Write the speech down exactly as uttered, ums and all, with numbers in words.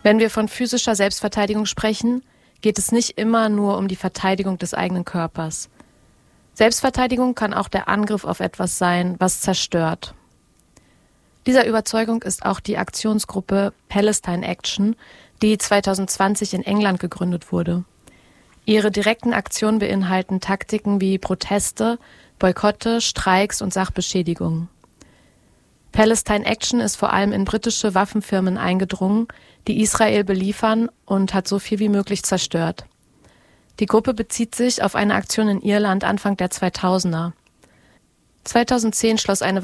Wenn wir von physischer Selbstverteidigung sprechen, geht es nicht immer nur um die Verteidigung des eigenen Körpers. Selbstverteidigung kann auch der Angriff auf etwas sein, was zerstört. Dieser Überzeugung ist auch die Aktionsgruppe Palestine Action, die zwanzig zwanzig in England gegründet wurde. Ihre direkten Aktionen beinhalten Taktiken wie Proteste, Boykotte, Streiks und Sachbeschädigungen. Palestine Action ist vor allem in britische Waffenfirmen eingedrungen, die Israel beliefern, und hat so viel wie möglich zerstört. Die Gruppe bezieht sich auf eine Aktion in Irland Anfang der zweitausender. zweitausendzehn schloss eine